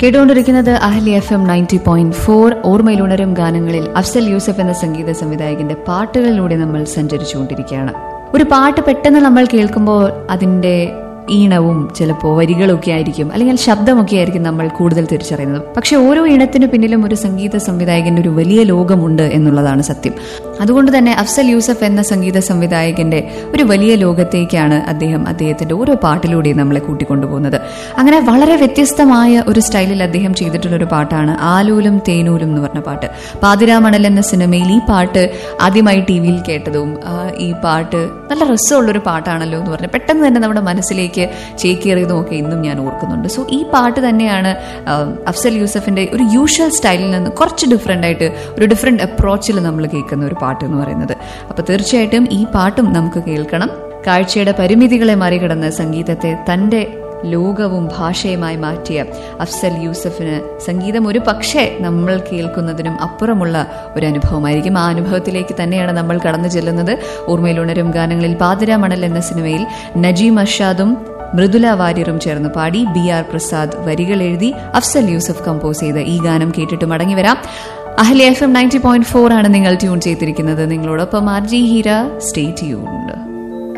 കേട്ടുകൊണ്ടിരിക്കുന്നത് അഹലി FM 90.4 ഓർമ്മയിലുണരും ഗാനങ്ങളിൽ അഫ്സൽ യൂസഫ് എന്ന സംഗീത സംവിധായകന്റെ പാട്ടുകളിലൂടെ നമ്മൾ സഞ്ചരിച്ചുകൊണ്ടിരിക്കുകയാണ്. ഒരു പാട്ട് പെട്ടെന്ന് നമ്മൾ കേൾക്കുമ്പോൾ അതിന്റെ ഈണവും ചിലപ്പോൾ വരികളൊക്കെ ആയിരിക്കും, അല്ലെങ്കിൽ ശബ്ദമൊക്കെ ആയിരിക്കും നമ്മൾ കൂടുതൽ തിരിച്ചറിയുന്നത്. പക്ഷെ ഓരോ ഈണത്തിനു പിന്നിലും ഒരു സംഗീത സംവിധായകന്റെ ഒരു വലിയ ലോകമുണ്ട് എന്നുള്ളതാണ് സത്യം. അതുകൊണ്ട് തന്നെ അഫ്സൽ യൂസഫ് എന്ന സംഗീത സംവിധായകന്റെ ഒരു വലിയ ലോകത്തേക്കാണ് അദ്ദേഹത്തിന്റെ ഓരോ പാട്ടിലൂടെയും നമ്മളെ കൂട്ടിക്കൊണ്ടുപോകുന്നത്. അങ്ങനെ വളരെ വ്യത്യസ്തമായ ഒരു സ്റ്റൈലിൽ അദ്ദേഹം ചെയ്തിട്ടുള്ളൊരു പാട്ടാണ് ആലൂലും തേനൂലും എന്ന് പറഞ്ഞ പാട്ട്. പാതിരാമണൽ എന്ന സിനിമയിൽ ഈ പാട്ട് ആദ്യമായി TV-യിൽ കേട്ടതും ഈ പാട്ട് നല്ല രസമുള്ളൊരു പാട്ടാണല്ലോ എന്ന് പറഞ്ഞ് പെട്ടെന്ന് തന്നെ നമ്മുടെ മനസ്സിലേക്ക് ചേക്കേറിയതും ഒക്കെ ഇന്നും ഞാൻ ഓർക്കുന്നുണ്ട്. സോ ഈ പാട്ട് തന്നെയാണ് അഫ്സൽ യൂസഫിന്റെ ഒരു യൂഷ്വൽ സ്റ്റൈലിൽ നിന്ന് കുറച്ച് ഡിഫറെന്റ് ആയിട്ട് ഒരു ഡിഫറെന്റ് അപ്രോച്ചിൽ നമ്മൾ കേൾക്കുന്ന ഒരു പാട്ട് എന്ന് പറയുന്നത്. അപ്പൊ തീർച്ചയായിട്ടും ഈ പാട്ടും നമുക്ക് കേൾക്കണം. കാഴ്ചയുടെ പരിമിതികളെ മറികടന്ന് സംഗീതത്തെ തന്റെ ലോകവും ഭാഷയുമായി മാറ്റിയ അഫ്സൽ യൂസഫിന് സംഗീതം ഒരു പക്ഷേ നമ്മൾ കേൾക്കുന്നതിനും അപ്പുറമുള്ള ഒരു അനുഭവമായിരിക്കും. ആ അനുഭവത്തിലേക്ക് തന്നെയാണ് നമ്മൾ കടന്നു ചെല്ലുന്നത്. ഓർമ്മയിലുണരും ഗാനങ്ങളിൽ പാതിരാമണൽ എന്ന സിനിമയിൽ നജീം അർഷാദും മൃദുല വാര്യറും ചേർന്ന് പാടി BR പ്രസാദ് വരികൾ എഴുതി അഫ്സൽ യൂസഫ് കമ്പോസ് ചെയ്ത ഈ ഗാനം കേട്ടിട്ട് മടങ്ങി വരാം. അഹ്ലി FM 90.4 ആണ് നിങ്ങൾ ട്യൂൺ ചെയ്തിരിക്കുന്നത്. നിങ്ങളോടൊപ്പം RJ ഹീര. Stay tuned.